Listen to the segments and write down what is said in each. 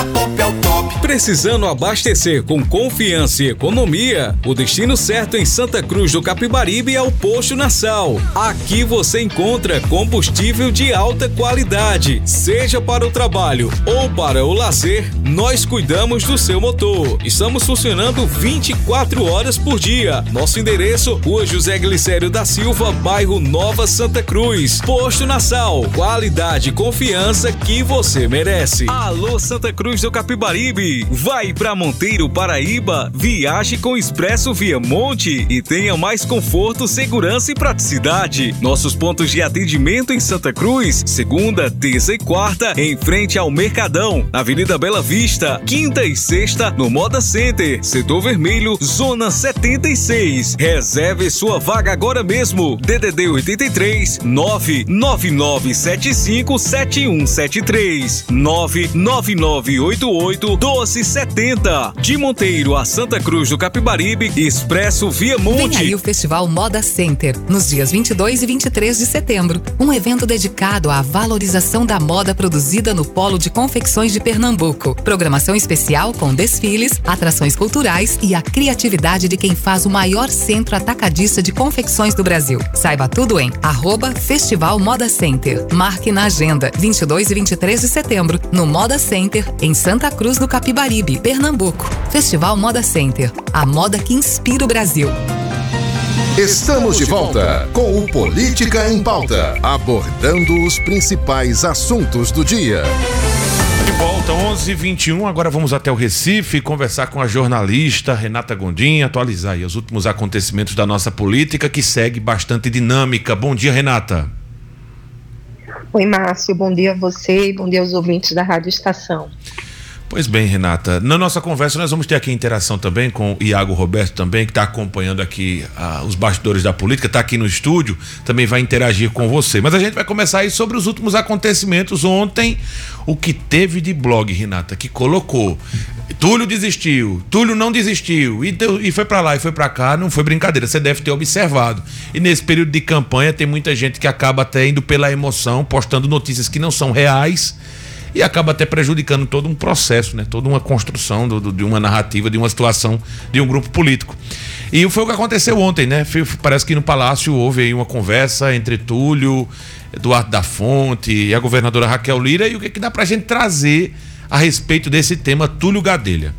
Top é o top. Precisando abastecer com confiança e economia? O destino certo em Santa Cruz do Capibaribe é o Posto Nassau. Aqui você encontra combustível de alta qualidade. Seja para o trabalho ou para o lazer, nós cuidamos do seu motor. Estamos funcionando 24 horas por dia. Nosso endereço, Rua José Glicério da Silva, bairro Nova Santa Cruz. Posto Nassau, qualidade e confiança que você merece. Alô, Santa Cruz do Capibaribe, vai pra Monteiro, Paraíba, viaje com Expresso Viamonte e tenha mais conforto, segurança e praticidade. Nossos pontos de atendimento em Santa Cruz, segunda, terça e quarta, em frente ao Mercadão, Avenida Bela Vista, quinta e sexta no Moda Center, Setor Vermelho, Zona 76. Reserve sua vaga agora mesmo. DDD 83 99975 7173 99988 1270. De Monteiro a Santa Cruz do Capibaribe, Expresso Viamonte. Vem aí o Festival Moda Center, nos dias 22 e 23 de setembro. Um evento dedicado à valorização da moda produzida no Polo de Confecções de Pernambuco. Programação especial com desfiles, atrações culturais e a criatividade de quem faz o maior centro atacadista de confecções do Brasil. Saiba tudo em @Festival Moda Center. Marque na agenda 22 e 23 de setembro, no Moda Center, em Santa Cruz do Capibaribe, Pernambuco. Festival Moda Center, a moda que inspira o Brasil. Estamos de volta com o Política em Pauta, abordando os principais assuntos do dia. De volta, 11h21, agora vamos até o Recife conversar com a jornalista Renata Gondim, atualizar aí os últimos acontecimentos da nossa política, que segue bastante dinâmica. Bom dia, Renata. Oi, Márcio, bom dia a você e bom dia aos ouvintes da Rádio Estação. Pois bem, Renata, na nossa conversa nós vamos ter aqui interação também com o Iago Roberto também, que está acompanhando aqui os bastidores da política, está aqui no estúdio, também vai interagir com você. Mas a gente vai começar aí sobre os últimos acontecimentos ontem, o que teve de blog, Renata, que colocou Túlio desistiu, Túlio não desistiu, e foi para lá e foi para cá, não foi brincadeira, você deve ter observado. E nesse período de campanha tem muita gente que acaba até indo pela emoção, postando notícias que não são reais, e acaba até prejudicando todo um processo, né? Toda uma construção de uma narrativa, de uma situação de um grupo político. E foi o que aconteceu ontem, né? Parece que no Palácio houve aí uma conversa entre Túlio, Eduardo da Fonte e a governadora Raquel Lira, e o que dá pra gente trazer a respeito desse tema Túlio Gadelha?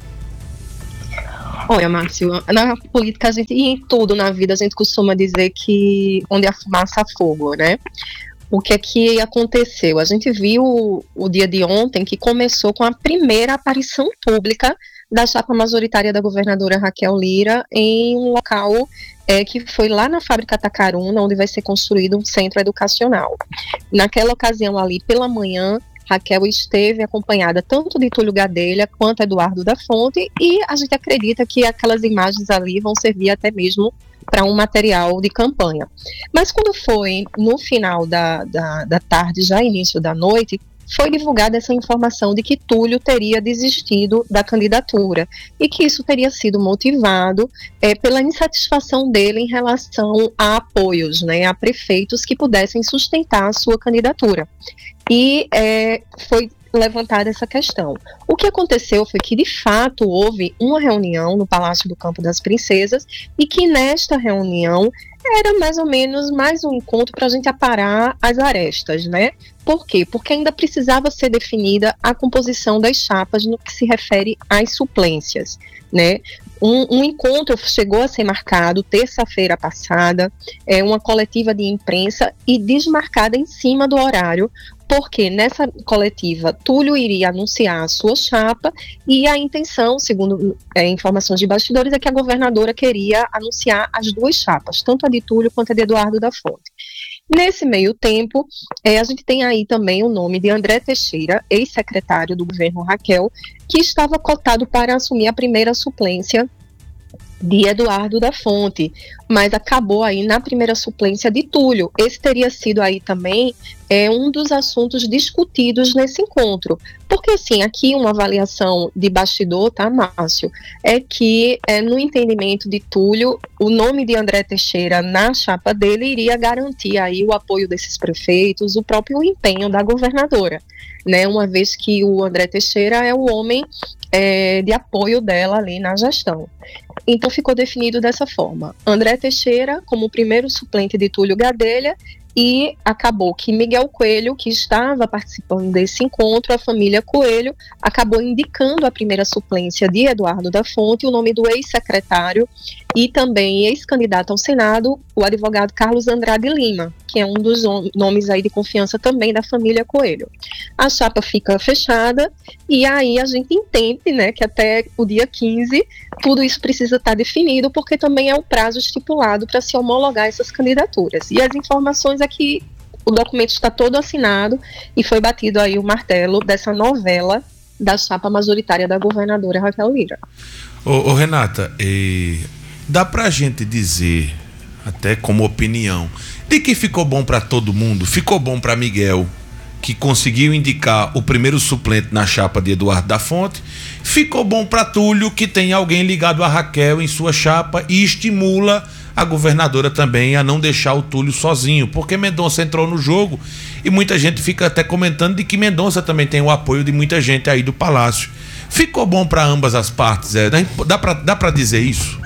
Olha, Márcio, na política e em tudo na vida a gente costuma dizer que onde há fumaça há fogo, né? O que é que aconteceu? A gente viu o dia de ontem que começou com a primeira aparição pública da chapa majoritária da governadora Raquel Lira em um local que foi lá na fábrica Tacaruna, onde vai ser construído um centro educacional. Naquela ocasião ali, pela manhã, Raquel esteve acompanhada tanto de Túlio Gadelha quanto Eduardo da Fonte, e a gente acredita que aquelas imagens ali vão servir até mesmo para um material de campanha. Mas quando foi no final da tarde, já início da noite, foi divulgada essa informação de que Túlio teria desistido da candidatura e que isso teria sido motivado pela insatisfação dele em relação a apoios, né, a prefeitos que pudessem sustentar a sua candidatura. E foi levantada essa questão. O que aconteceu foi que, de fato, houve uma reunião no Palácio do Campo das Princesas e que nesta reunião era mais ou menos mais um encontro para a gente aparar as arestas, né? Por quê? Porque ainda precisava ser definida a composição das chapas no que se refere às suplências, né? Um encontro chegou a ser marcado terça-feira passada, uma coletiva de imprensa e desmarcada em cima do horário, porque nessa coletiva Túlio iria anunciar a sua chapa e a intenção, segundo informações de bastidores, é que a governadora queria anunciar as duas chapas, tanto a de Túlio quanto a de Eduardo da Fonte. Nesse meio tempo, a gente tem aí também o nome de André Teixeira, ex-secretário do governo Raquel, que estava cotado para assumir a primeira suplência de Eduardo da Fonte, mas acabou aí na primeira suplência de Túlio. Esse teria sido aí também um dos assuntos discutidos nesse encontro, porque assim, aqui uma avaliação de bastidor, tá, Márcio, é que no entendimento de Túlio, o nome de André Teixeira na chapa dele iria garantir aí o apoio desses prefeitos, o próprio empenho da governadora. né? Uma vez que o André Teixeira é o homem de apoio dela ali na gestão. Então ficou definido dessa forma: André Teixeira como primeiro suplente de Túlio Gadelha, e acabou que Miguel Coelho, que estava participando desse encontro, a família Coelho, acabou indicando a primeira suplência de Eduardo da Fonte, o nome do ex-secretário e também ex-candidato ao Senado, o advogado Carlos Andrade Lima, que é um dos nomes aí de confiança também da família Coelho. A chapa fica fechada e aí a gente entende, né, que até o dia 15 tudo isso precisa estar definido, porque também é o prazo estipulado para se homologar essas candidaturas. E as informações é que o documento está todo assinado e foi batido aí o martelo dessa novela da chapa majoritária da governadora Raquel Lira. Ô Renata, dá pra gente dizer, até como opinião, de que ficou bom para todo mundo? Ficou bom para Miguel, que conseguiu indicar o primeiro suplente na chapa de Eduardo da Fonte. Ficou bom para Túlio, que tem alguém ligado a Raquel em sua chapa e estimula a governadora também a não deixar o Túlio sozinho, porque Mendonça entrou no jogo e muita gente fica até comentando de que Mendonça também tem o apoio de muita gente aí do Palácio. Ficou bom para ambas as partes, dá para dizer isso?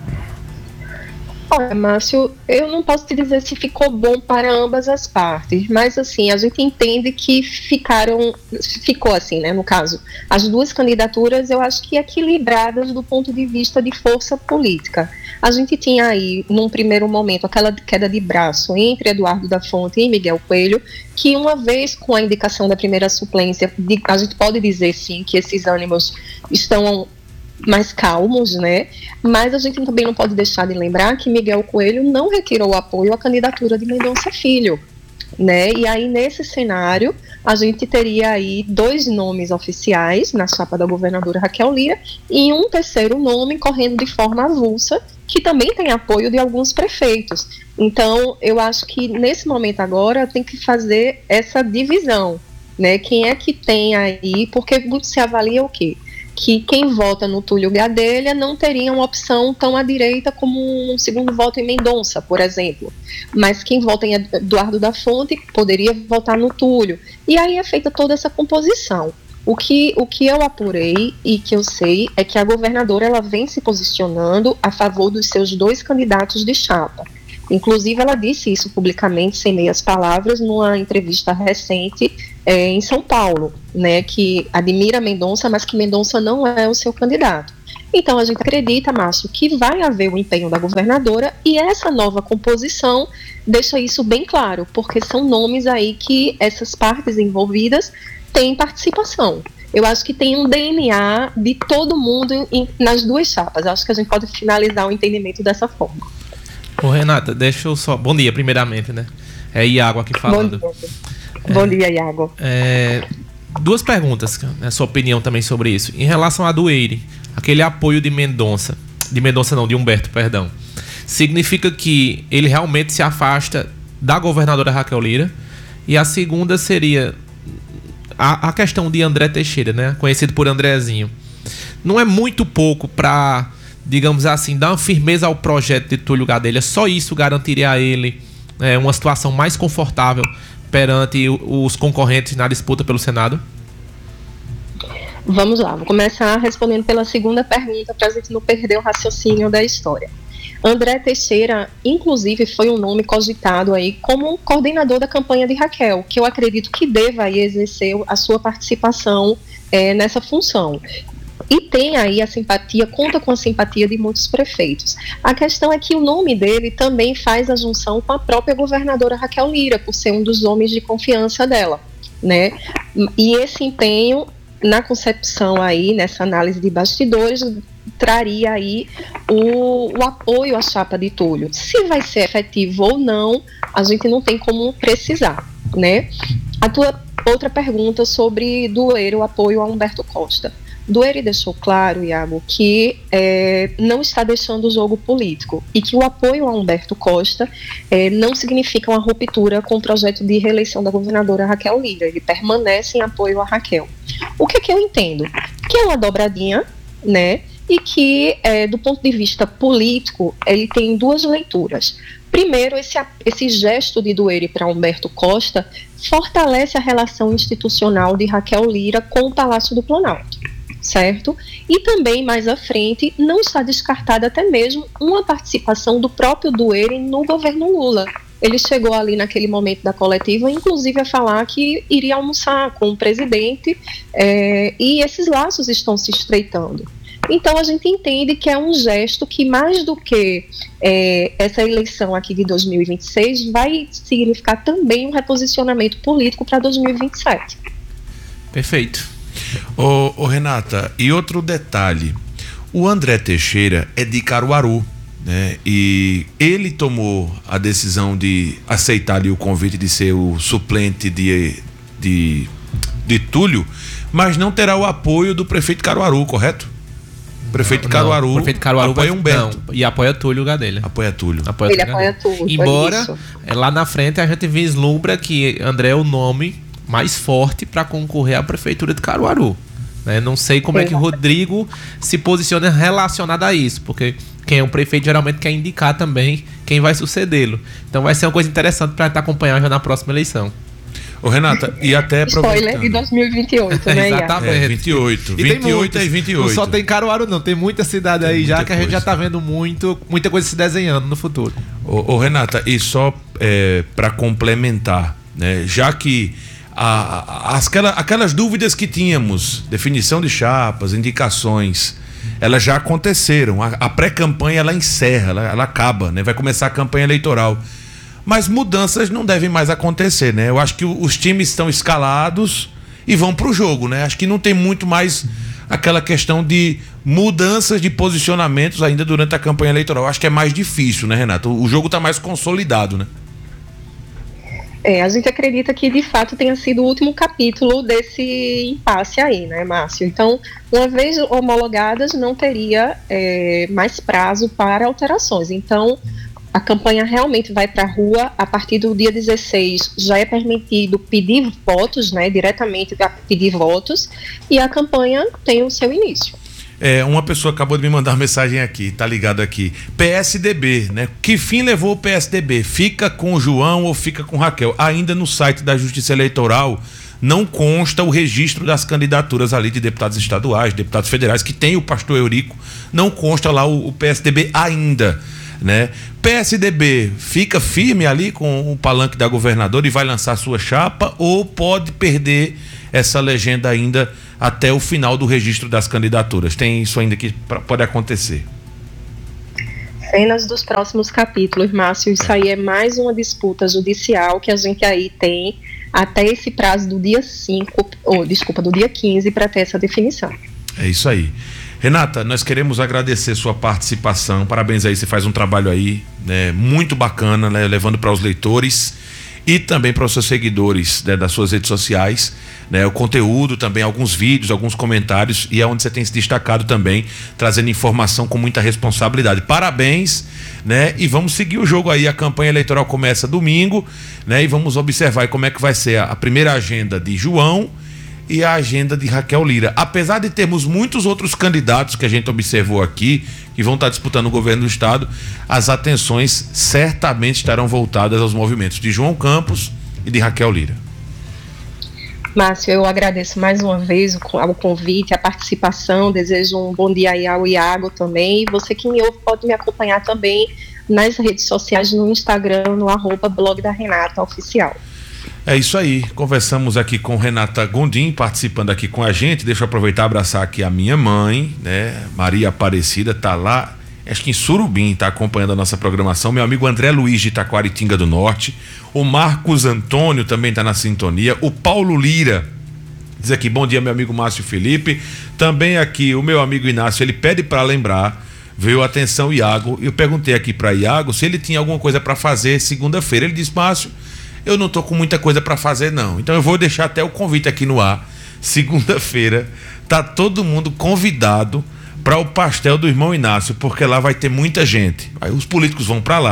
Olha, Márcio, eu não posso te dizer se ficou bom para ambas as partes, mas assim, a gente entende que ficou assim, né, no caso, as duas candidaturas eu acho que equilibradas do ponto de vista de força política. A gente tinha aí, num primeiro momento, aquela queda de braço entre Eduardo da Fonte e Miguel Coelho, que uma vez com a indicação da primeira suplência, a gente pode dizer sim que esses ânimos estão mais calmos, né? Mas a gente também não pode deixar de lembrar que Miguel Coelho não retirou o apoio à candidatura de Mendonça Filho, né? E aí nesse cenário a gente teria aí 2 nomes oficiais na chapa da governadora Raquel Lira e um terceiro nome correndo de forma avulsa, que também tem apoio de alguns prefeitos. Então eu acho que nesse momento agora tem que fazer essa divisão, né? Quem é que tem aí, porque se avalia o quê? Que quem vota no Túlio Gadelha não teria uma opção tão à direita como um segundo voto em Mendonça, por exemplo. Mas quem vota em Eduardo da Fonte poderia votar no Túlio. E aí é feita toda essa composição. O que eu apurei e que eu sei é que a governadora ela vem se posicionando a favor dos seus 2 candidatos de chapa. Inclusive, ela disse isso publicamente, sem meias palavras, numa entrevista recente em São Paulo, né, que admira Mendonça, mas que Mendonça não é o seu candidato. Então, a gente acredita, Márcio, que vai haver o empenho da governadora e essa nova composição deixa isso bem claro, porque são nomes aí que essas partes envolvidas têm participação. Eu acho que tem um DNA de todo mundo nas 2 chapas. Acho que a gente pode finalizar o entendimento dessa forma. Ô Renata, deixa eu só... Bom dia, primeiramente, né? É Iago aqui falando. Bom dia, Iago. 2 perguntas, né, sua opinião também sobre isso. Em relação a Dueire, aquele apoio de Mendonça, de Humberto, perdão, significa que ele realmente se afasta da governadora Raquel Lira? E a segunda seria a questão de André Teixeira, né, conhecido por Andrezinho. Não é muito pouco para, digamos assim, dar uma firmeza ao projeto de Túlio Gadelha? Só isso garantiria a ele uma situação mais confortável perante os concorrentes na disputa pelo Senado? Vamos lá, vou começar respondendo pela segunda pergunta para a gente não perder o raciocínio da história. André Teixeira, inclusive, foi um nome cogitado aí como coordenador da campanha de Raquel, que eu acredito que deva aí exercer a sua participação nessa função. E tem aí a simpatia, conta com a simpatia de muitos prefeitos. A questão é que o nome dele também faz a junção com a própria governadora Raquel Lira, por ser um dos homens de confiança dela, né? E esse empenho, na concepção aí, nessa análise de bastidores, traria aí o apoio à chapa de Túlio. Se vai ser efetivo ou não, a gente não tem como precisar, né? A tua outra pergunta sobre Dueire, o apoio a Humberto Costa. Dueire deixou claro, Iago, que não está deixando o jogo político e que o apoio a Humberto Costa não significa uma ruptura com o projeto de reeleição da governadora Raquel Lira. Ele permanece em apoio a Raquel. O que eu entendo? Que é uma dobradinha, né? E que, do ponto de vista político, ele tem 2 leituras. Primeiro, esse gesto de Dueire para Humberto Costa fortalece a relação institucional de Raquel Lira com o Palácio do Planalto, certo? E também, mais à frente, não está descartada até mesmo uma participação do próprio Dueire no governo Lula. Ele chegou ali naquele momento da coletiva, inclusive a falar que iria almoçar com o presidente, e esses laços estão se estreitando. Então a gente entende que é um gesto que, mais do que essa eleição aqui de 2026, vai significar também um reposicionamento político para 2027. Perfeito. Ô Renata, e outro detalhe, o André Teixeira é de Caruaru, né? E ele tomou a decisão de aceitar ali o convite de ser o suplente de Túlio, mas não terá o apoio do prefeito de Caruaru, correto? O prefeito de Caruaru apoia Humberto. E apoia Túlio Gadelha. Apoia Túlio. Ele apoia Túlio. Embora lá na frente a gente vislumbra que André é o nome mais forte para concorrer à prefeitura de Caruaru. Né? Não sei como é que o Rodrigo se posiciona relacionado a isso, porque quem é o prefeito geralmente quer indicar também quem vai sucedê-lo. Então vai ser uma coisa interessante para acompanhar já na próxima eleição. Ô Renata, e até spoiler de 2028, né? Exatamente. 28. 28 e 28. Não só tem Caruaru não, tem muita cidade aí já que a gente já tá vendo muita coisa se desenhando no futuro. Ô Renata, e só para complementar, né? Já que aquelas dúvidas que tínhamos, definição de chapas, indicações, elas já aconteceram. A pré-campanha ela encerra, ela acaba, né? Vai começar a campanha eleitoral. Mas mudanças não devem mais acontecer, né? Eu acho que os times estão escalados e vão pro jogo, né? Acho que não tem muito mais aquela questão de mudanças de posicionamentos ainda durante a campanha eleitoral. Acho que é mais difícil, né, Renato? O jogo está mais consolidado, né? A gente acredita que de fato tenha sido o último capítulo desse impasse aí, né, Márcio? Então, uma vez homologadas, não teria mais prazo para alterações. Então, a campanha realmente vai para a rua. A partir do dia 16 já é permitido pedir votos, né, diretamente para pedir votos, e a campanha tem o seu início. Uma pessoa acabou de me mandar uma mensagem aqui, tá ligado aqui. PSDB, né? Que fim levou o PSDB? Fica com o João ou fica com Raquel? Ainda no site da Justiça Eleitoral não consta o registro das candidaturas ali de deputados estaduais, deputados federais, que tem o pastor Eurico, não consta lá o PSDB ainda, né? PSDB fica firme ali com o palanque da governadora e vai lançar sua chapa, ou pode perder essa legenda ainda até o final do registro das candidaturas? Tem isso ainda que pode acontecer? Cenas dos próximos capítulos, Márcio. Isso aí é mais uma disputa judicial que a gente aí tem até esse prazo do dia 15 para ter essa definição. É isso aí. Renata, nós queremos agradecer sua participação. Parabéns aí, você faz um trabalho aí, né, muito bacana, né, levando para os leitores e também para os seus seguidores, né, das suas redes sociais, né, o conteúdo também, alguns vídeos, alguns comentários, e é onde você tem se destacado também, trazendo informação com muita responsabilidade. Parabéns, né, e vamos seguir o jogo aí. A campanha eleitoral começa domingo, né, e vamos observar aí como é que vai ser a primeira agenda de João e a agenda de Raquel Lira. Apesar de termos muitos outros candidatos que a gente observou aqui, que vão estar disputando o governo do estado, as atenções certamente estarão voltadas aos movimentos de João Campos e de Raquel Lira. Márcio, eu agradeço mais uma vez o convite, a participação, desejo um bom dia aí ao Iago também, e você que me ouve pode me acompanhar também nas redes sociais, no Instagram, no @blog da Renata Oficial. É isso aí, conversamos aqui com Renata Gondim, participando aqui com a gente. Deixa eu aproveitar e abraçar aqui a minha mãe, né? Maria Aparecida, tá lá, acho que em Surubim, tá acompanhando a nossa programação. Meu amigo André Luiz de Itaquaritinga do Norte, o Marcos Antônio também tá na sintonia, o Paulo Lira diz aqui, bom dia meu amigo Márcio Felipe, também aqui o meu amigo Inácio, ele pede para lembrar, veio atenção Iago, eu perguntei aqui para Iago se ele tinha alguma coisa para fazer segunda-feira, ele disse, Márcio, eu não tô com muita coisa para fazer não, então eu vou deixar até o convite aqui no ar. Segunda-feira tá todo mundo convidado para o pastel do irmão Inácio, porque lá vai ter muita gente. Aí os políticos vão para lá,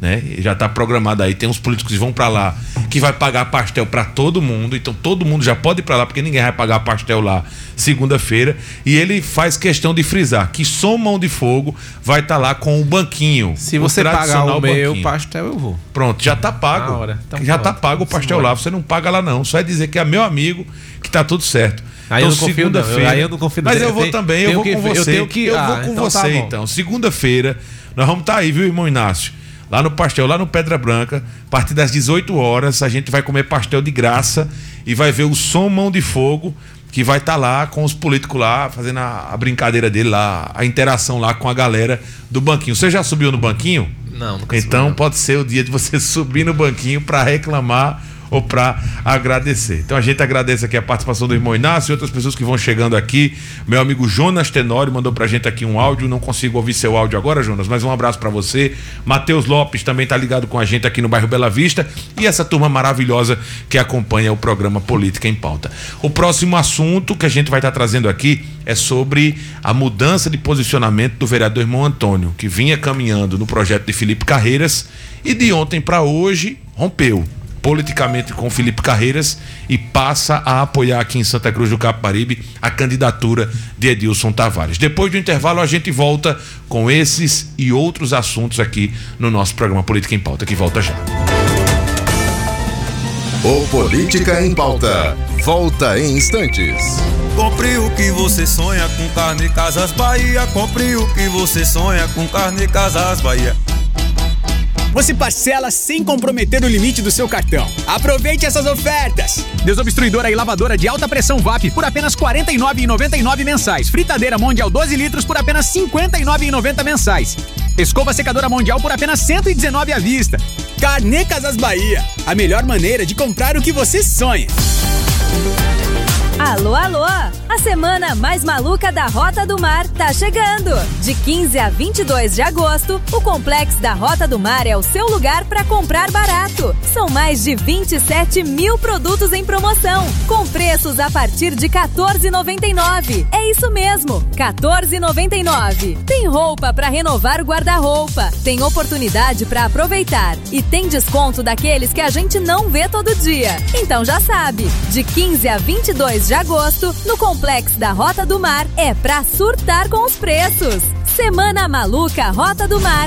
né? Já está programado aí, tem uns políticos que vão para lá que vai pagar pastel para todo mundo, então todo mundo já pode ir para lá porque ninguém vai pagar pastel lá segunda-feira, e ele faz questão de frisar que Som Mão de Fogo vai estar lá com o banquinho. Se você pagar o meu pastel, eu vou. Pronto, já tá pago. Então, já tá pago o pastel lá, você não paga lá não, só é dizer que é meu amigo que tá tudo certo. Aí então, segunda-feira. Aí eu não confio. Mas eu vou também, eu vou com você. Eu vou com você, então. Segunda-feira, nós vamos estar aí, viu, irmão Inácio? Lá no pastel, lá no Pedra Branca, a partir das 18 horas, a gente vai comer pastel de graça e vai ver o Som Mão de Fogo, que vai estar lá com os políticos lá, fazendo a brincadeira dele lá, a interação lá com a galera do banquinho. Você já subiu no banquinho? Não, nunca Então subi, não. Pode ser o dia de você subir no banquinho para reclamar ou para agradecer. Então a gente agradece aqui a participação do irmão Inácio e outras pessoas que vão chegando aqui. Meu amigo Jonas Tenório mandou pra gente aqui um áudio, não consigo ouvir seu áudio agora, Jonas, mas um abraço para você. Matheus Lopes também tá ligado com a gente aqui no bairro Bela Vista, e essa turma maravilhosa que acompanha o programa Política em Pauta. O próximo assunto que a gente vai estar trazendo aqui é sobre a mudança de posicionamento do vereador irmão Antônio, que vinha caminhando no projeto de Felipe Carreiras e de ontem para hoje rompeu politicamente com Felipe Carreiras e passa a apoiar aqui em Santa Cruz do Capibaribe a candidatura de Edilson Tavares. Depois do intervalo a gente volta com esses e outros assuntos aqui no nosso programa Política em Pauta, que volta já. O Política em Pauta volta em instantes. Compre o que você sonha com Carne Casas Bahia. Compre o que você sonha com Carne Casas Bahia. Você parcela sem comprometer o limite do seu cartão. Aproveite essas ofertas. Desobstruidora e lavadora de alta pressão VAP por apenas R$ 49,99 mensais. Fritadeira Mondial 12 litros por apenas R$ 59,90 mensais. Escova secadora Mondial por apenas R$ 119 à vista. Carnê Casas Bahia, a melhor maneira de comprar o que você sonha. Alô, alô! A semana mais maluca da Rota do Mar tá chegando! De 15 a 22 de agosto, o Complexo da Rota do Mar é o seu lugar para comprar barato. São mais de 27 mil produtos em promoção, com preços a partir de R$ 14,99. É isso mesmo, R$ 14,99. Tem roupa para renovar o guarda-roupa, tem oportunidade para aproveitar e tem desconto daqueles que a gente não vê todo dia. Então já sabe, de 15 a 22 de agosto, no Complexo da Rota do Mar, é pra surtar com os preços. Semana Maluca Rota do Mar.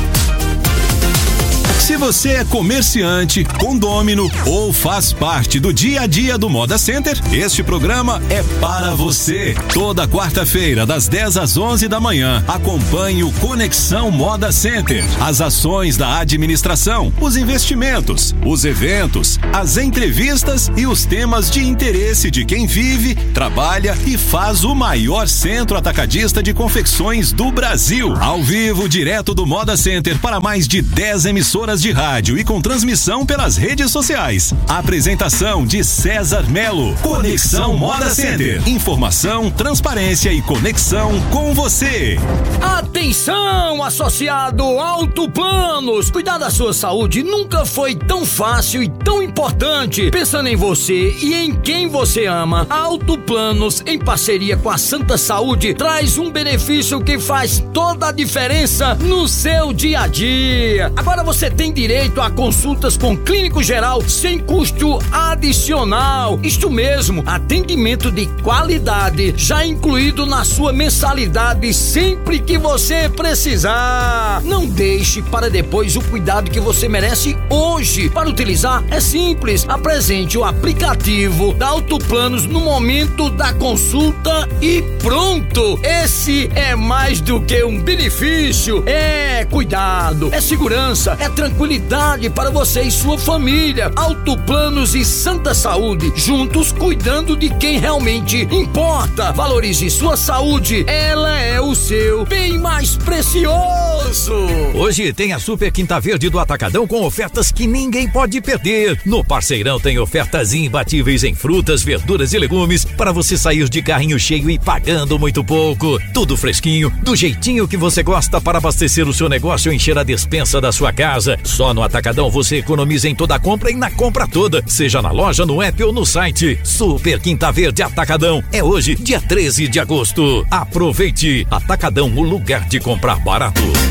Se você é comerciante, condômino ou faz parte do dia a dia do Moda Center, este programa é para você. Toda quarta-feira, das 10 às 11 da manhã, acompanhe o Conexão Moda Center. As ações da administração, os investimentos, os eventos, as entrevistas e os temas de interesse de quem vive, trabalha e faz o maior centro atacadista de confecções do Brasil. Ao vivo, direto do Moda Center para mais de 10 emissoras de rádio e com transmissão pelas redes sociais. Apresentação de César Melo. Conexão Moda Center. Informação, transparência e conexão com você. Atenção, associado Auto Planos. Cuidar da sua saúde nunca foi tão fácil e tão importante. Pensando em você e em quem você ama, a Auto Planos, em parceria com a Santa Saúde, traz um benefício que faz toda a diferença no seu dia a dia. Agora você tem direito a consultas com clínico geral sem custo adicional. Isto mesmo, atendimento de qualidade já incluído na sua mensalidade sempre que você precisar. Não deixe para depois o cuidado que você merece hoje. Para utilizar é simples, apresente o aplicativo da Auto Planos no momento da consulta e pronto. Esse é mais do que um benefício, é cuidado, é segurança, é tranquilidade para você e sua família. Auto Planos e Santa Saúde, juntos cuidando de quem realmente importa. Valorize sua saúde, ela é o seu bem mais precioso. Hoje tem a Super Quinta Verde do Atacadão com ofertas que ninguém pode perder. No Parceirão tem ofertas imbatíveis em frutas, verduras e legumes para você sair de carrinho cheio e pagando muito pouco. Tudo fresquinho, do jeitinho que você gosta para abastecer o seu negócio e encher a despensa da sua casa. Só no Atacadão você economiza em toda a compra e na compra toda, seja na loja, no app ou no site. Super Quinta Verde Atacadão é hoje, dia 13 de agosto. Aproveite! Atacadão, o lugar de comprar barato.